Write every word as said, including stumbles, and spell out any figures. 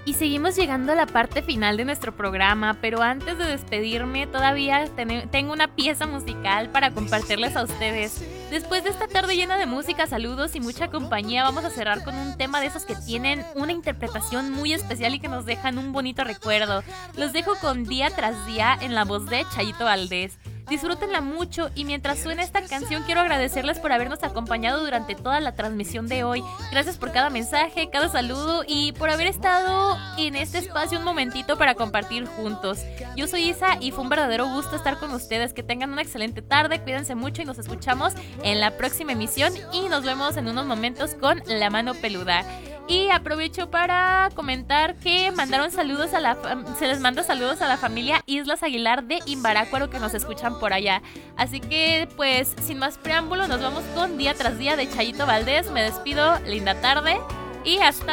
Y seguimos llegando a la parte final de nuestro programa, pero antes de despedirme todavía ten- tengo una pieza musical para compartirles a ustedes. Después de esta tarde llena de música, saludos y mucha compañía, vamos a cerrar con un tema de esos que tienen una interpretación muy especial y que nos dejan un bonito recuerdo. Los dejo con Día tras Día en la voz de Chayito Valdés. Disfrútenla mucho y mientras suena esta canción quiero agradecerles por habernos acompañado durante toda la transmisión de hoy. Gracias por cada mensaje, cada saludo y por haber estado en este espacio un momentito para compartir juntos. Yo soy Isa y fue un verdadero gusto estar con ustedes. Que tengan una excelente tarde, cuídense mucho y nos escuchamos en la próxima emisión y nos vemos en unos momentos con La Mano Peluda. Y aprovecho para comentar que mandaron saludos a la se les manda saludos a la familia Islas Aguilar de Imbarácuaro que nos escuchan por allá. Así que pues sin más preámbulo nos vamos con Día tras Día de Chayito Valdés. Me despido, linda tarde y hasta